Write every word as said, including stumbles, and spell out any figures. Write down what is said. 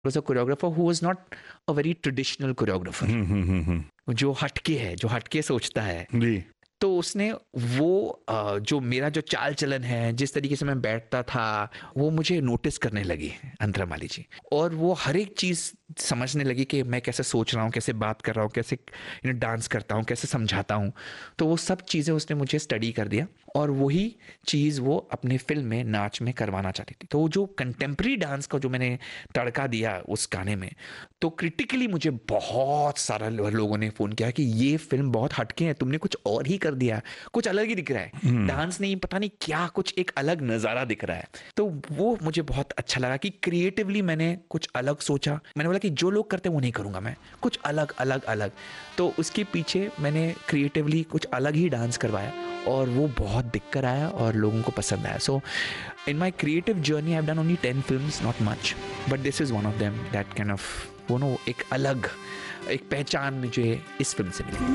was a choreographer who was not a very traditional choreographer, हम्म हम्म हम्म हम्म, जो हटके है, जो हटके सोचता है। जी तो उसने वो अ, जो मेरा जो चाल चलन है, जिस तरीके से मैं बैठता था, वो मुझे नोटिस करने लगी अंतरा माली जी। और वो हर एक चीज़ समझने लगी कि मैं कैसे सोच रहा हूँ, कैसे बात कर रहा हूँ, कैसे यू नो डांस करता हूँ, कैसे समझाता हूँ। तो वो सब चीज़ें उसने मुझे स्टडी कर दिया, और वही चीज़ वो अपने फिल्म में, नाच में करवाना चाहती थी। तो वो जो कंटेम्प्रेरी डांस का जो मैंने तड़का दिया उस गाने में, तो क्रिटिकली मुझे बहुत सारा लो- लोगों ने फ़ोन किया कि ये फिल्म बहुत हटके है, तुमने कुछ और ही कर दिया, कुछ अलग ही दिख रहा है, डांस नहीं, पता नहीं क्या, कुछ एक अलग नज़ारा दिख रहा है। तो वो मुझे बहुत अच्छा लगा कि क्रिएटिवली मैंने कुछ अलग सोचा। मैंने बोला कि जो लोग करते हैं वो नहीं करूँगा मैं, कुछ अलग अलग अलग। तो उसके पीछे मैंने क्रिएटिवली कुछ अलग ही डांस करवाया, और वो बहुत दिक्कत आया और लोगों को पसंद आया। सो इन my creative journey I have done only ten films, not much, but this is one of them that kind of वो नो एक अलग एक पहचान मुझे इस फिल्म से मिली।